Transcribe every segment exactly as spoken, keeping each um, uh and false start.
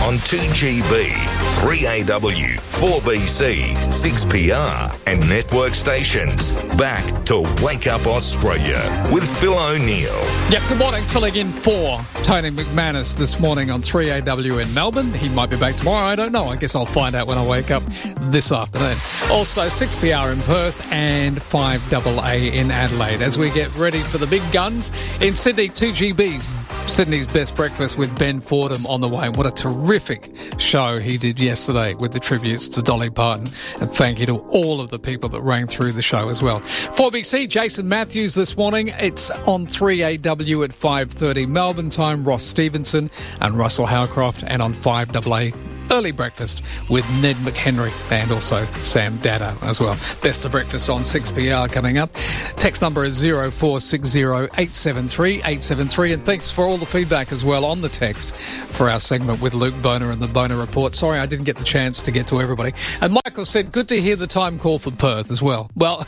on two G B, three A W, four B C, six P R and network stations. Back to Wake Up Australia with Phil O'Neill. Yep, good morning. Filling in for Tony McManus this morning on three A W in Melbourne. He might be back tomorrow, I don't know. I guess I'll find out when I wake up this afternoon. Also, six P R in Perth and five A A in Adelaide as we get ready for the big guns in Sydney. two G B's Sydney's Best Breakfast with Ben Fordham on the way. What a terrific show he did yesterday with the tributes to Dolly Parton. And thank you to all of the people that rang through the show as well. four B C, Jason Matthews this morning. It's on three A W at five thirty Melbourne time. Ross Stevenson and Russell Howcroft. And on five A A, Early Breakfast with Ned McHenry and also Sam Dada as well. Best of Breakfast on six P R coming up. Text number is zero four six zero eight seven three eight seven three. And thanks for all the feedback as well on the text for our segment with Luke Boner and the Boner Report. Sorry I didn't get the chance to get to everybody. And Michael said, good to hear the time call for Perth as well. Well,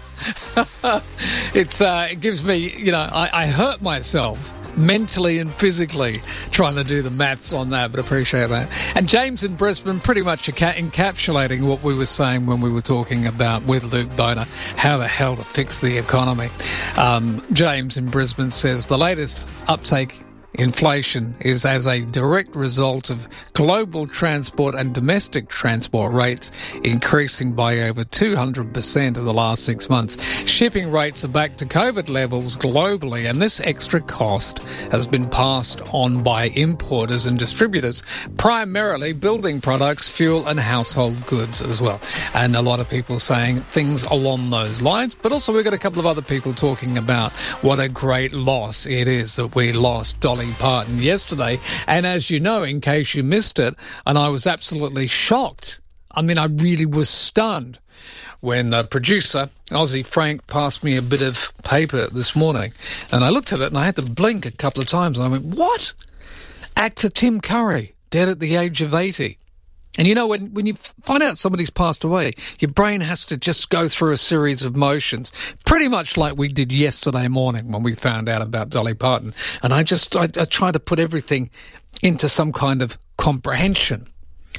it's uh, it gives me, you know, I, I hurt myself mentally and physically trying to do the maths on that, but appreciate that. And James in Brisbane pretty much encapsulating what we were saying when we were talking about with Luke Boner, how the hell to fix the economy. Um, James in Brisbane says the latest uptake inflation is as a direct result of global transport and domestic transport rates increasing by over two hundred percent in the last six months. Shipping rates are back to COVID levels globally, and this extra cost has been passed on by importers and distributors, primarily building products, fuel and household goods as well. And a lot of people saying things along those lines, but also we've got a couple of other people talking about what a great loss it is that we lost Dolly Parton yesterday. And as you know, in case you missed it, and I was absolutely shocked. I mean, I really was stunned when the producer, Aussie Frank, passed me a bit of paper this morning. And I looked at it and I had to blink a couple of times. And I went, what? Actor Tim Curry, dead at the age of eighty. And you know, when, when you find out somebody's passed away, your brain has to just go through a series of motions, pretty much like we did yesterday morning when we found out about Dolly Parton. And I just, I, I try to put everything into some kind of comprehension.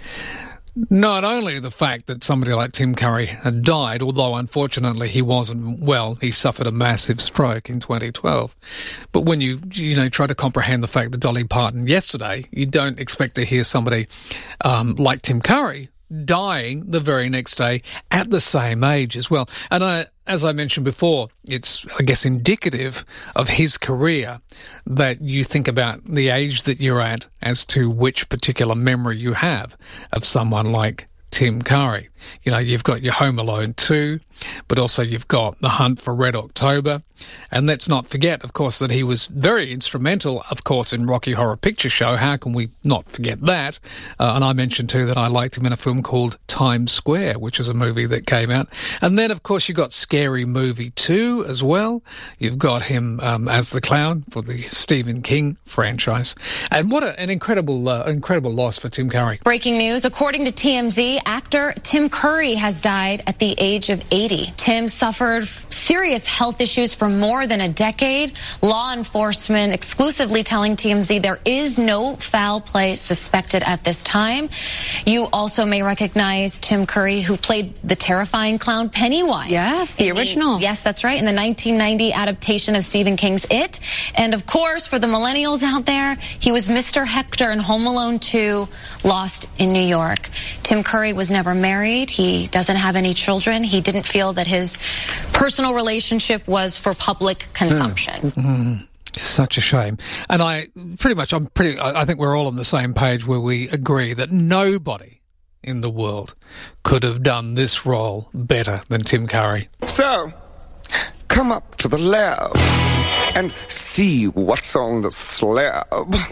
Not only the fact that somebody like Tim Curry had died, although unfortunately he wasn't well, he suffered a massive stroke in twenty twelve. But when you, you know, try to comprehend the fact that Dolly Parton yesterday, you don't expect to hear somebody um, like Tim Curry dying the very next day at the same age as well. And I, as I mentioned before, it's, I guess, indicative of his career that you think about the age that you're at as to which particular memory you have of someone like Tim Curry. You know, you've got your Home Alone two, but also you've got The Hunt for Red October. And let's not forget, of course, that he was very instrumental, of course, in Rocky Horror Picture Show. How can we not forget that? Uh, and I mentioned, too, that I liked him in a film called Times Square, which is a movie that came out. And then, of course, you've got Scary Movie two as well. You've got him um, as the clown for the Stephen King franchise. And what a, an incredible, uh, incredible loss for Tim Curry. Breaking news, according to T M Z, actor Tim Curry has died at the age of eighty. Tim suffered serious health issues for more than a decade. Law enforcement exclusively telling T M Z there is no foul play suspected at this time. You also may recognize Tim Curry, who played the terrifying clown Pennywise. Yes, the original. The, yes, that's right, in the nineteen ninety adaptation of Stephen King's It. And of course, for the millennials out there, he was Mister Hector in Home Alone two, Lost in New York. Tim Curry was never married. He doesn't have any children. He didn't feel that his personal relationship was for public consumption. Mm. Mm. Such a shame. And I pretty much, I'm pretty, I think we're all on the same page where we agree that nobody in the world could have done this role better than Tim Curry. So, come up to the lab and see what's on the slab.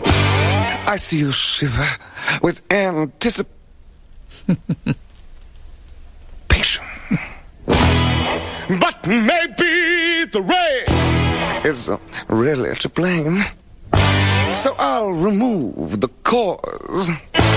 I see you shiver with anticipation. But maybe the rain is really to blame. So I'll remove the cause.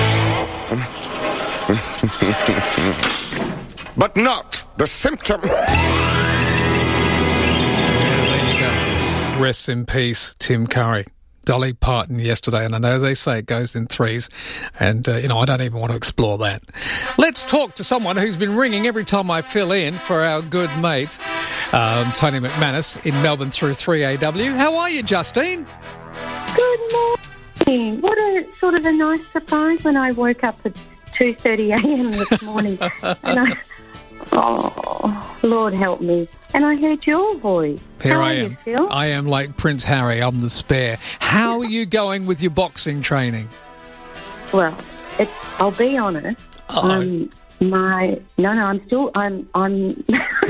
But not the symptom. Yeah, there you go. Rest in peace, Tim Curry. Dolly Parton yesterday, and I know they say it goes in threes, and, uh, you know, I don't even want to explore that. Let's talk to someone who's been ringing every time I fill in for our good mate, um, Tony McManus in Melbourne through three A W. How are you, Justine? Good morning. What a sort of a nice surprise when I woke up at two thirty a.m. this morning. and I, oh, Lord help me. And I heard your voice. Here How I are you, am. Phil? I am like Prince Harry. I'm the spare. How are you going with your boxing training? Well, it's, I'll be honest. Uh-oh. Um, my no, no, I'm still. I'm. I'm.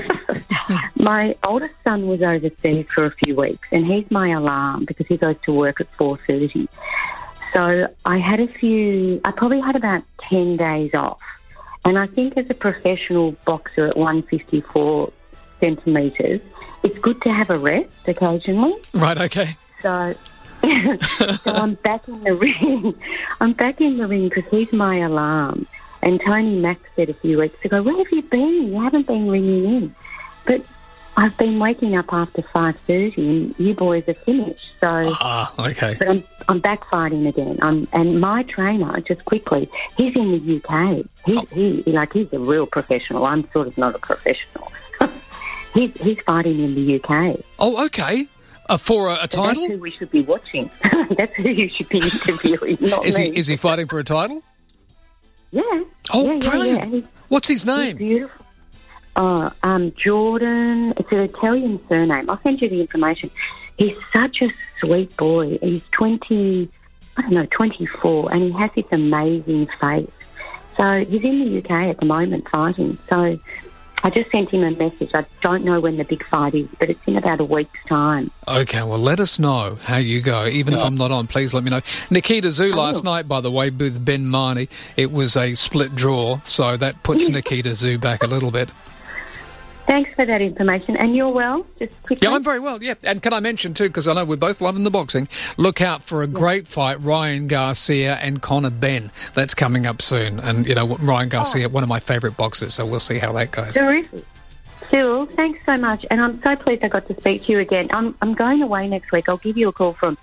My oldest son was overseas for a few weeks, and he's my alarm because he goes to work at four thirty. So I had a few. I probably had about ten days off, and I think as a professional boxer at one fifty-four centimetres, it's good to have a rest occasionally. Right. Okay. So, so I'm back in the ring. I'm back in the ring because he's my alarm. And Tony Mack said a few weeks ago, "Where have you been? You haven't been ringing in." But I've been waking up after five thirty, and you boys are finished. So, Ah, okay. but I'm I'm back fighting again. I'm, and my trainer, just quickly, he's in the U K. He's Oh. he like he's a real professional. I'm sort of not a professional. he's he's fighting in the U K. Oh, okay. Uh, for a, a So title? that's who we should be watching. That's who you should be interviewing, not Is me. he is he fighting for a title? Yeah. Oh, yeah, yeah, brilliant. Yeah, He's, What's his he's name? beautiful. Oh, um, Jordan. It's an Italian surname. I'll send you the information. He's such a sweet boy. He's twenty, I don't know, twenty-four, and he has this amazing face. So he's in the U K at the moment fighting. So I just sent him a message. I don't know when the big fight is, but it's in about a week's time. Okay, well, let us know how you go. Even if I'm not on, please let me know. Nikita Zoo last night, by the way, with Ben Marnie, it was a split draw, so that puts Nikita Zoo back a little bit. Thanks for that information. And you're well? Just quickly. Yeah, I'm very well, yeah. And can I mention, too, because I know we're both loving the boxing, look out for a great fight, Ryan Garcia and Conor Benn. That's coming up soon. And, you know, Ryan Garcia, oh. one of my favourite boxers, so we'll see how that goes. Terrific. Phil, thanks so much. And I'm so pleased I got to speak to you again. I'm, I'm going away next week. I'll give you a call from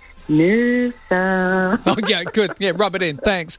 Noosa. Oh, yeah, good. Yeah, rub it in. Thanks.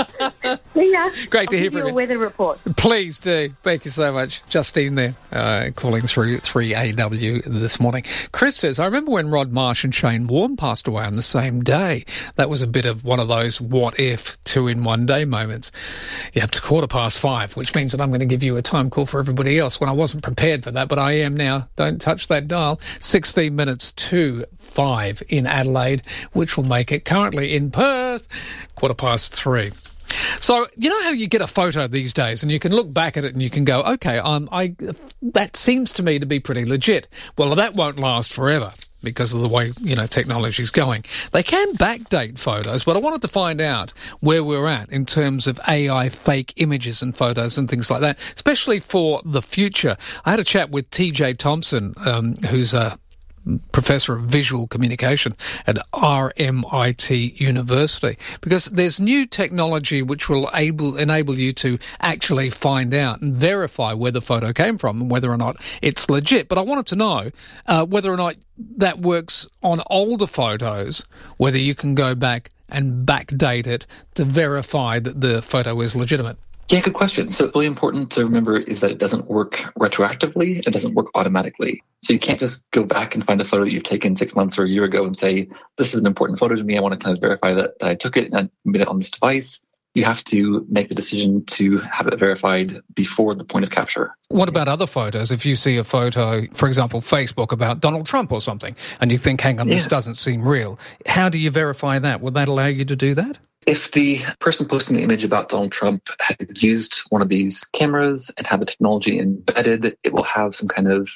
See ya. Great to I'll hear give from you you. a weather report. Please do. Thank you so much. Justine there, uh, calling through three A W this morning. Chris says, I remember when Rod Marsh and Shane Warne passed away on the same day. That was a bit of one of those what if two in one day moments. You have to quarter past five, which means that I'm going to give you a time call for everybody else when I wasn't prepared for that, but I am now. Don't touch that dial. sixteen minutes to five in Adelaide, which will make it currently in Perth, quarter past three. So, you know how you get a photo these days and you can look back at it and you can go, okay, um, I that seems to me to be pretty legit. Well, that won't last forever because of the way, you know, technology's going. They can backdate photos, but I wanted to find out where we're at in terms of A I fake images and photos and things like that, especially for the future. I had a chat with T J Thompson, um, who's a Professor of Visual Communication at R M I T University, because there's new technology which will able, enable you to actually find out and verify where the photo came from and whether or not it's legit. But I wanted to know uh, whether or not that works on older photos, whether you can go back and backdate it to verify that the photo is legitimate. Yeah, good question. So really important to remember is that it doesn't work retroactively. It doesn't work automatically. So you can't just go back and find a photo that you've taken six months or a year ago and say, this is an important photo to me. I want to kind of verify that, that I took it and I made it on this device. You have to make the decision to have it verified before the point of capture. What about other photos? If you see a photo, for example, Facebook about Donald Trump or something, and you think, hang on, this yeah. doesn't seem real, how do you verify that? Would that allow you to do that? If the person posting the image about Donald Trump had used one of these cameras and had the technology embedded, it will have some kind of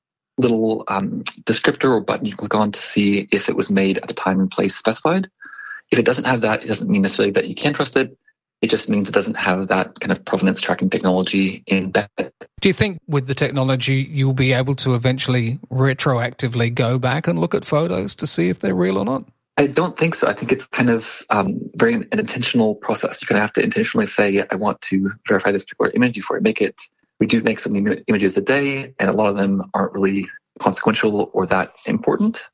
little um, descriptor or button you can click on to see if it was made at the time and place specified. If it doesn't have that, it doesn't mean necessarily that you can't trust it. It just means it doesn't have that kind of provenance tracking technology embedded. Do you think with the technology you'll be able to eventually retroactively go back and look at photos to see if they're real or not? I don't think so. I think it's kind of um, very an intentional process. You're going to have to intentionally say, I want to verify this particular image before I make it. We do make so many images a day, and a lot of them aren't really consequential or that important.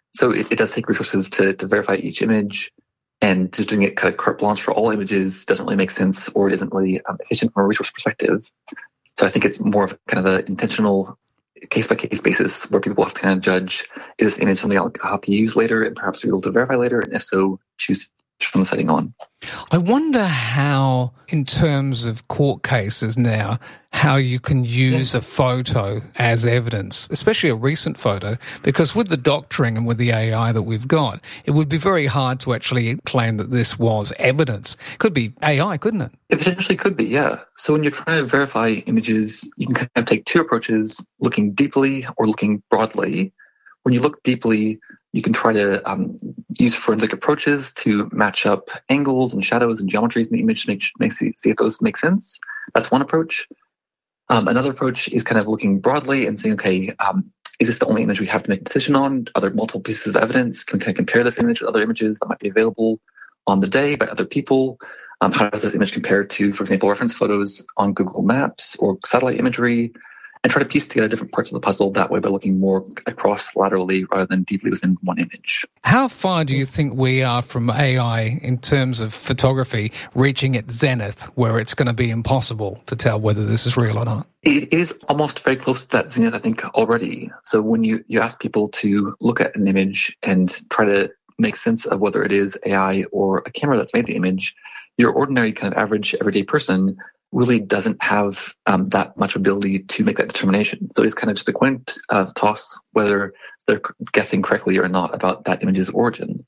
So it, it does take resources to, to verify each image, and just doing it kind of carte blanche for all images doesn't really make sense, or it isn't really um, efficient from a resource perspective. So I think it's more of kind of an intentional case-by-case basis where people have to kind of judge, is this image something I'll have to use later and perhaps be able to verify later? And if so, choose from the setting on. I wonder how, in terms of court cases now, how you can use yeah. a photo as evidence, especially a recent photo, because with the doctoring and with the A I that we've got, it would be very hard to actually claim that this was evidence. It could be A I, couldn't it? It potentially could be, yeah. So when you're trying to verify images, you can kind of take two approaches, looking deeply or looking broadly. When you look deeply, you can try to um, use forensic approaches to match up angles and shadows and geometries in the image to make, make see, see if those make sense. That's one approach. Um, another approach is kind of looking broadly and saying, okay, um, is this the only image we have to make a decision on? Are there multiple pieces of evidence? Can we kind of compare this image with other images that might be available on the day by other people? Um, how does this image compare to, for example, reference photos on Google Maps or satellite imagery? And try to piece together different parts of the puzzle that way by looking more across laterally rather than deeply within one image. How far do you think we are from A I in terms of photography reaching its zenith, where it's going to be impossible to tell whether this is real or not? It is almost very close to that zenith, I think, already. So when you, you ask people to look at an image and try to make sense of whether it is A I or a camera that's made the image, your ordinary kind of average everyday person really doesn't have um, that much ability to make that determination. So it's kind of just a coin uh, toss whether they're guessing correctly or not about that image's origin.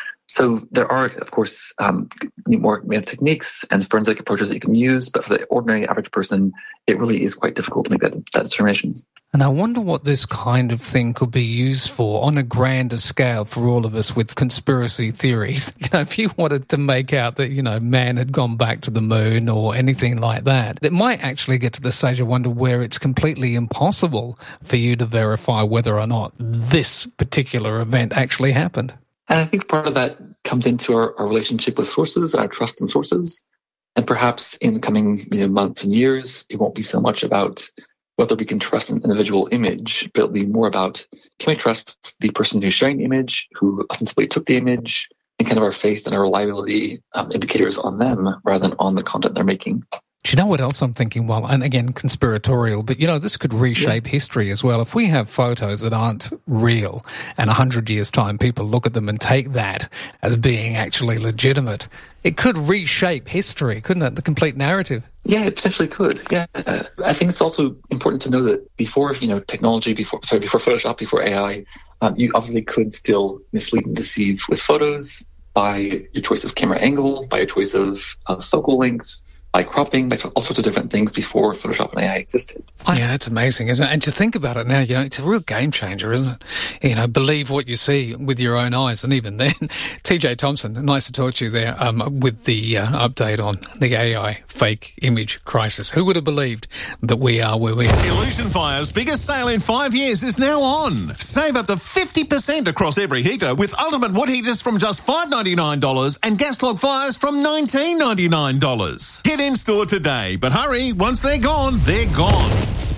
So there are, of course, um, more techniques and forensic approaches that you can use, but for the ordinary average person, it really is quite difficult to make that, that determination. And I wonder what this kind of thing could be used for on a grander scale for all of us with conspiracy theories. You know, if you wanted to make out that, you know, man had gone back to the moon or anything like that, it might actually get to the stage, I wonder, where it's completely impossible for you to verify whether or not this particular event actually happened. And I think part of that comes into our, our relationship with sources and our trust in sources. And perhaps in the coming you know, months and years, it won't be so much about whether we can trust an individual image, but it'll be more about, can we trust the person who's sharing the image, who ostensibly took the image, and kind of our faith and our reliability um, indicators on them rather than on the content they're making. Do you know what else I'm thinking? Well, and again, conspiratorial, but, you know, this could reshape yeah. history as well. If we have photos that aren't real and a hundred years' time people look at them and take that as being actually legitimate, it could reshape history, couldn't it? The complete narrative. Yeah, it potentially could. Yeah. Uh, I think it's also important to know that before, you know, technology, before sorry, before Photoshop, before A I, um, you obviously could still mislead and deceive with photos by your choice of camera angle, by your choice of, of focal length, by cropping, by all sorts of different things before Photoshop and A I existed. Yeah, it's amazing, isn't it? And to think about it now, you know, it's a real game changer, isn't it? You know, believe what you see with your own eyes. And even then, T J Thompson, nice to talk to you there um, with the uh, update on the A I fake image crisis. Who would have believed that we are where we are? Illusion Fire's biggest sale in five years is now on. Save up to fifty percent across every heater with ultimate wood heaters from just five dollars ninety-nine and gas log fires from nineteen dollars ninety-nine. Get in store today, but hurry, once they're gone, they're gone.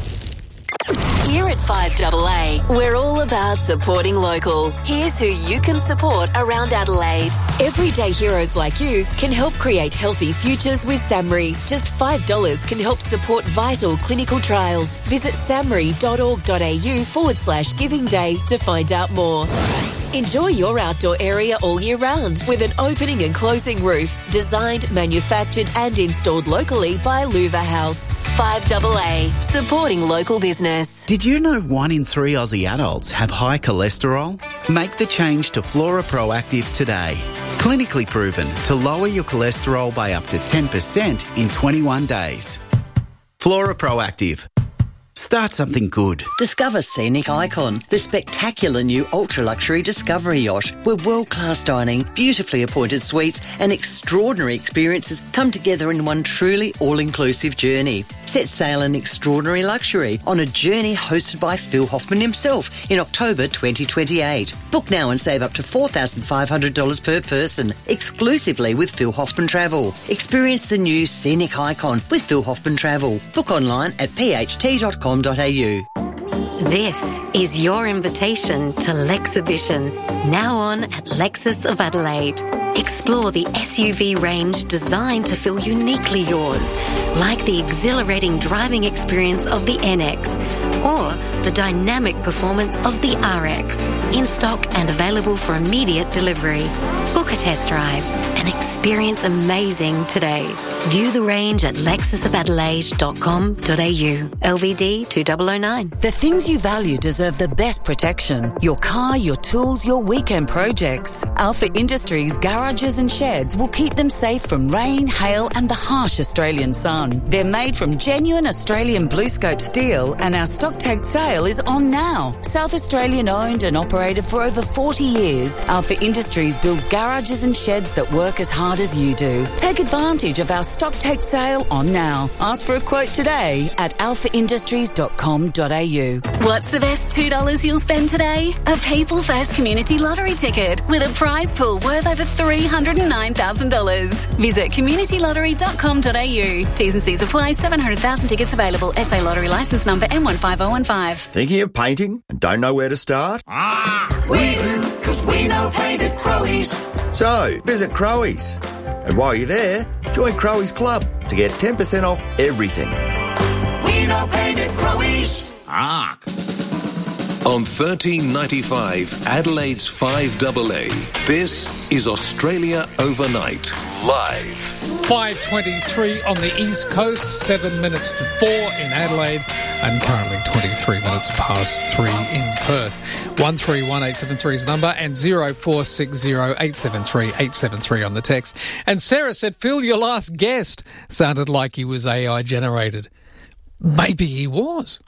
Here at five A A, we're all about supporting local. Here's who you can support around Adelaide. Everyday heroes like you can help create healthy futures with SAHMRI. Just five dollars can help support vital clinical trials. Visit samri.org.au forward slash giving day to find out more. Enjoy your outdoor area all year round with an opening and closing roof designed, manufactured and installed locally by Louver House. five A A, supporting local business. Did you know one in three Aussie adults have high cholesterol? Make the change to Flora Proactive today. Clinically proven to lower your cholesterol by up to ten percent in twenty-one days. Flora Proactive. Start something good. Discover Scenic Icon, the spectacular new ultra-luxury Discovery yacht, where world-class dining, beautifully appointed suites and extraordinary experiences come together in one truly all-inclusive journey. Set sail in extraordinary luxury on a journey hosted by Phil Hoffman himself in October twenty twenty-eight. Book now and save up to four thousand five hundred dollars per person, exclusively with Phil Hoffman Travel. Experience the new Scenic Icon with Phil Hoffman Travel. Book online at p h t dot com. This is your invitation to Lexhibition, now on at Lexus of Adelaide. Explore the S U V range designed to feel uniquely yours, like the exhilarating driving experience of the N X or the dynamic performance of the R X, in stock and available for immediate delivery. Book a test drive and experience amazing today. View the range at lexus of adelaide dot com dot a u. L V D two thousand nine. The things you value deserve the best protection. Your car, your tools, your weekend projects. Alpha Industries garages and sheds will keep them safe from rain, hail and the harsh Australian sun. They're made from genuine Australian BlueScope steel and our stock tag sale is on now. South Australian owned and operated for over forty years, Alpha Industries builds garages and sheds that work as hard as you do. Take advantage of our stock take sale on now. Ask for a quote today at alpha industries dot com dot a u. What's the best two dollars you'll spend today? A People First Community Lottery ticket with a prize pool worth over three hundred nine thousand dollars. Visit community lottery dot com dot a u. T's and C's apply. seven hundred thousand tickets available. S A Lottery licence number M one five zero one five. Thinking of painting and don't know where to start? Ah, we do, because we know paint at Crowies. So, visit Crowies. And while you're there, join Crowies Club to get ten percent off everything. We know paint at Crowies. Ah. On thirteen ninety-five, Adelaide's five double A, this is Australia Overnight, live. five twenty-three on the East Coast, seven minutes to four in Adelaide, and currently twenty-three minutes past three in Perth. one three one eight seven three is the number, and zero four six zero eight seven three eight seven three on the text. And Sarah said, Phil, your last guest sounded like he was A I generated. Maybe he was.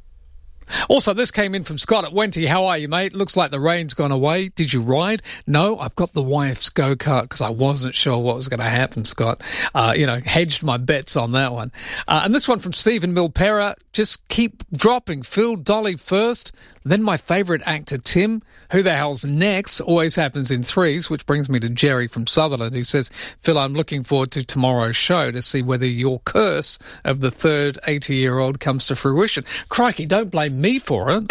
Also, this came in from Scott at Wenty. How are you, mate? Looks like the rain's gone away. Did you ride? No, I've got the wife's go-kart because I wasn't sure what was going to happen, Scott. Uh, you know, hedged my bets on that one. Uh, and this one from Stephen Milpera. Just keep dropping. Phil, Dolly first, then my favourite actor, Tim. Who the hell's next? Always happens in threes, which brings me to Jerry from Sutherland, who says, Phil, I'm looking forward to tomorrow's show to see whether your curse of the third eighty-year-old comes to fruition. Crikey, don't blame me for it.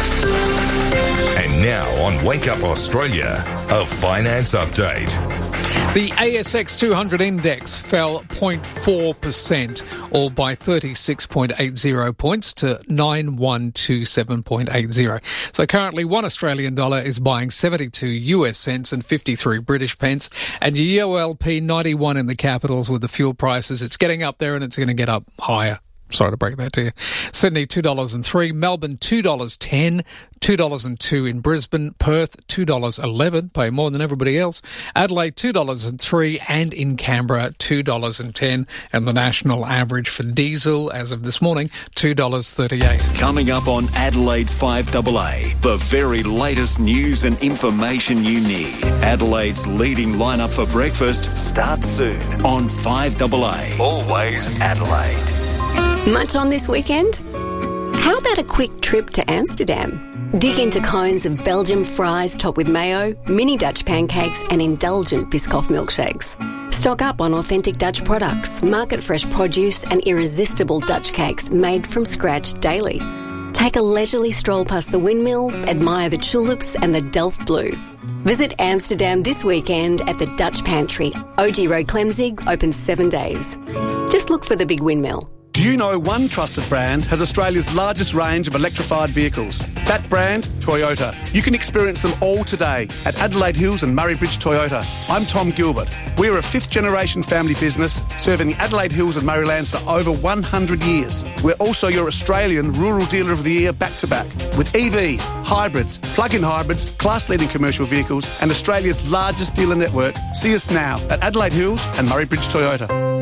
And now on Wake Up Australia, a finance update. The A S X two hundred index fell zero point four percent, or by thirty-six point eight zero points to nine one two seven point eight zero. So currently one Australian dollar is buying seventy-two U S cents and fifty-three British pence, and your U L P ninety-one in the capitals with the fuel prices. It's getting up there and it's going to get up higher. Sorry to break that to you. Sydney, two dollars and three. Melbourne, two dollars ten. two dollars and two in Brisbane. Perth, two dollars eleven. Pay more than everybody else. Adelaide, two dollars and three. And in Canberra, two dollars and ten. And the national average for diesel, as of this morning, two dollars thirty-eight. Coming up on Adelaide's five double A, the very latest news and information you need. Adelaide's leading lineup for breakfast starts soon on five double A. Always Adelaide. Much on this weekend? How about a quick trip to Amsterdam? Dig into cones of Belgian fries topped with mayo, mini Dutch pancakes and indulgent Biscoff milkshakes. Stock up on authentic Dutch products, market-fresh produce and irresistible Dutch cakes made from scratch daily. Take a leisurely stroll past the windmill, admire the tulips and the Delft Blue. Visit Amsterdam this weekend at the Dutch Pantry. O G Road Clemzig, open seven days. Just look for the big windmill. Do you know one trusted brand has Australia's largest range of electrified vehicles? That brand, Toyota. You can experience them all today at Adelaide Hills and Murray Bridge Toyota. I'm Tom Gilbert. We're a fifth-generation family business serving the Adelaide Hills and Murraylands for over one hundred years. We're also your Australian Rural Dealer of the Year back-to-back with E Vs, hybrids, plug-in hybrids, class-leading commercial vehicles and Australia's largest dealer network. See us now at Adelaide Hills and Murray Bridge Toyota.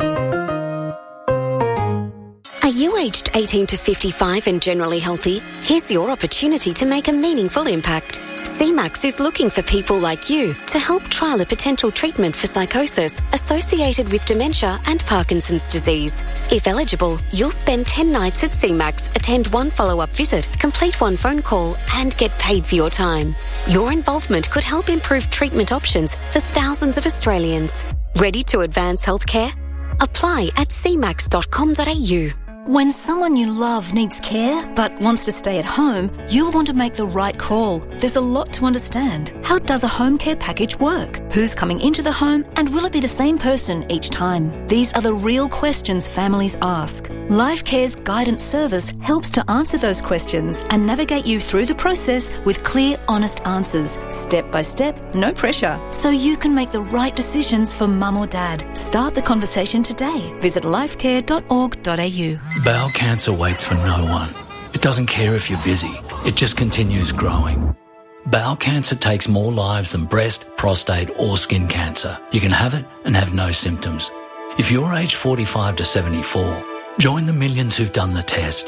Are you aged eighteen to fifty-five and generally healthy? Here's your opportunity to make a meaningful impact. C MAX is looking for people like you to help trial a potential treatment for psychosis associated with dementia and Parkinson's disease. If eligible, you'll spend ten nights at C MAX, attend one follow-up visit, complete one phone call and get paid for your time. Your involvement could help improve treatment options for thousands of Australians. Ready to advance healthcare? Apply at c max dot com dot a u. When someone you love needs care but wants to stay at home, you'll want to make the right call. There's a lot to understand. How does a home care package work? Who's coming into the home, and will it be the same person each time? These are the real questions families ask. LifeCare's guidance service helps to answer those questions and navigate you through the process with clear, honest answers, step by step, no pressure, so you can make the right decisions for mum or dad. Start the conversation today. Visit lifecare dot org dot a u. Bowel cancer waits for no one. It doesn't care if you're busy. It just continues growing. Bowel cancer takes more lives than breast, prostate or skin cancer. You can have it and have no symptoms. If you're aged forty-five to seventy-four, join the millions who've done the test.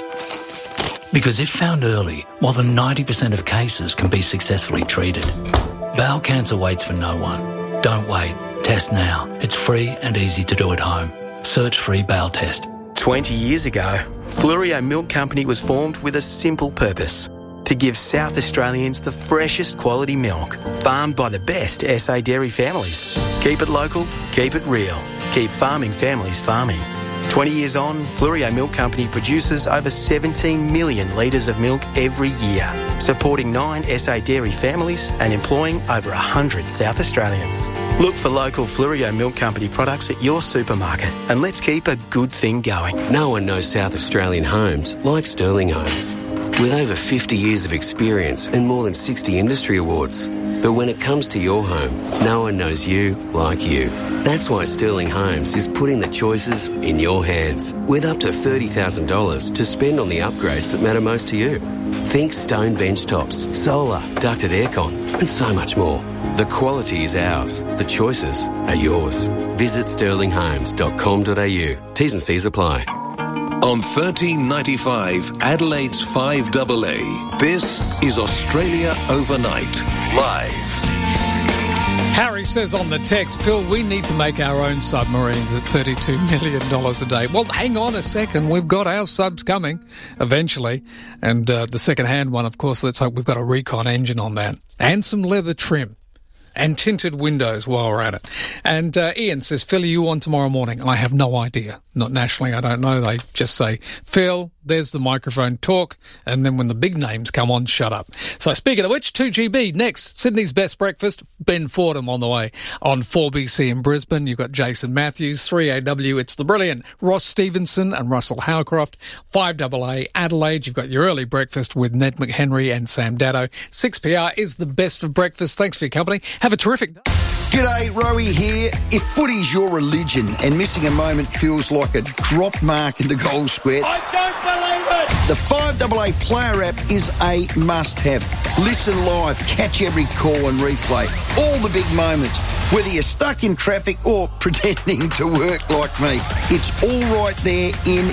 Because if found early, more than ninety percent of cases can be successfully treated. Bowel cancer waits for no one. Don't wait. Test now. It's free and easy to do at home. Search free bowel test. twenty years ago, Flurio Milk Company was formed with a simple purpose: to give South Australians the freshest quality milk, farmed by the best S A dairy families. Keep it local, keep it real, keep farming families farming. twenty years on, Flurio Milk Company produces over seventeen million litres of milk every year, supporting nine S A dairy families and employing over one hundred South Australians. Look for local Flurio Milk Company products at your supermarket, and let's keep a good thing going. No one knows South Australian homes like Sterling Homes. With over fifty years of experience and more than sixty industry awards. But when it comes to your home, no one knows you like you. That's why Sterling Homes is putting the choices in your hands, with up to thirty thousand dollars to spend on the upgrades that matter most to you. Think stone bench tops, solar, ducted aircon, and so much more. The quality is ours. The choices are yours. Visit sterling homes dot com dot a u. T's and C's apply. On thirteen ninety-five, Adelaide's five A A, this is Australia Overnight, live. Harry says on the text, Phil, we need to make our own submarines at thirty-two million dollars a day. Well, hang on a second. We've got our subs coming eventually. And uh, the second-hand one, of course, let's hope we've got a recon engine on that. And some leather trim. And tinted windows while we're at it. And uh, Ian says, Phil, are you on tomorrow morning? I have no idea. Not nationally, I don't know. They just say, Phil, there's the microphone, talk, and then when the big names come on, shut up. So speaking of which, two G B next. Sydney's Best Breakfast, Ben Fordham on the way. On four B C in Brisbane, you've got Jason Matthews. three A W, it's the brilliant Ross Stevenson and Russell Howcroft. five A A, Adelaide, you've got your early breakfast with Ned McHenry and Sam Daddo. six P R is the best of breakfast. Thanks for your company. Have a terrific day. G'day, Rowie here. If footy's your religion and missing a moment feels like a drop mark in the goal square, I don't believe it! The five A A player app is a must-have. Listen live, catch every call and replay. All the big moments, whether you're stuck in traffic or pretending to work like me. It's all right there in